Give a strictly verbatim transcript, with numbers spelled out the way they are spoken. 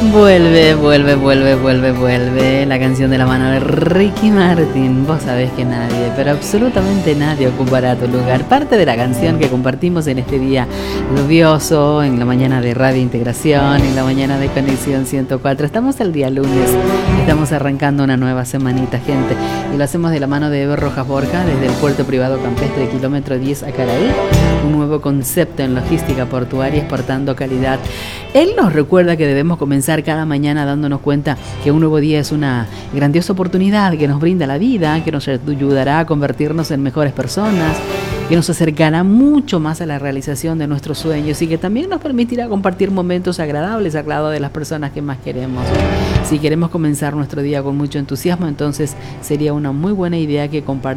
Vuelve, vuelve, vuelve, vuelve, vuelve la canción de la mano de Ricky Martin. Vos sabés que nadie, pero absolutamente nadie ocupará tu lugar. Parte de la canción que compartimos en este día lluvioso, en la mañana de Radio Integración, en la mañana de Conexión ciento cuatro. Estamos el día lunes, estamos arrancando una nueva semanita, gente. Y lo hacemos de la mano de Eber Rojas Borja, desde el puerto privado campestre, kilómetro diez a Caraí. Un nuevo concepto en logística portuaria exportando calidad. Él nos recuerda que debemos comenzar cada mañana dándonos cuenta que un nuevo día es una grandiosa oportunidad que nos brinda la vida, que nos ayudará a convertirnos en mejores personas, que nos acercará mucho más a la realización de nuestros sueños y que también nos permitirá compartir momentos agradables al lado de las personas que más queremos. Si queremos comenzar nuestro día con mucho entusiasmo, entonces sería una muy buena idea que compartamos